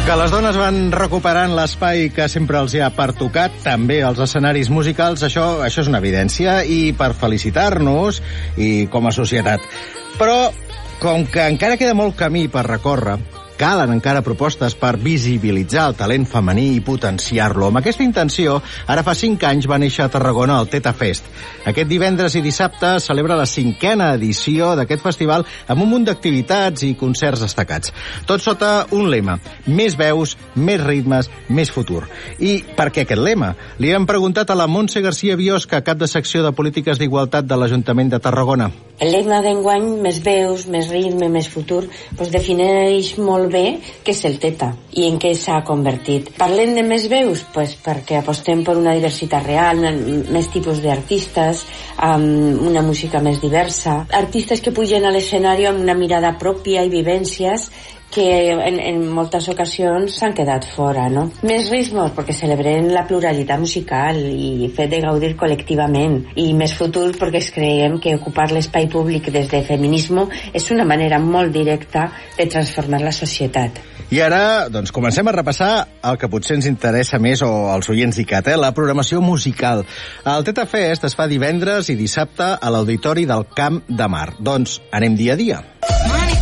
Que les dones van recuperant l'espai que sempre els hi ha pertocat, també als escenaris musicals, això és una evidència, i per felicitar-nos i com a societat. Però, com que encara queda molt camí per recórrer, calen encara propostes per visibilitzar el talent femení i potenciar-lo. Amb aquesta intenció, ara fa 5 anys va néixer a Tarragona el Teta Fest. Aquest divendres i dissabte celebra la 5a edició d'aquest festival amb un munt d'activitats i concerts destacats. Tot sota un lema: més veus, més ritmes, més futur. I per què aquest lema? Li hem preguntat a la Montse García Biosca, cap de secció de Polítiques d'Igualtat de l'Ajuntament de Tarragona. El lema d'enguany, més veus, més ritme, més futur, defineix molt bé què és el Teta i en què s'ha convertit. Parlem de més veus perquè apostem per una diversitat real, més tipus d'artistes, una música més diversa, artistes que pugen a l'escenari amb una mirada pròpia i vivències que en moltes ocasions s'han quedat fora, no? Més ritmes, perquè celebrem la pluralitat musical i fet de gaudir col·lectivament. I més futur, perquè creiem que ocupar l'espai públic des de feminisme és una manera molt directa de transformar la societat. I ara, doncs, comencem a repassar el que potser ens interessa més, o als oients d'ICAT, la programació musical. El Teta Fest es fa divendres i dissabte a l'Auditori del Camp de Mar. Doncs anem dia a dia.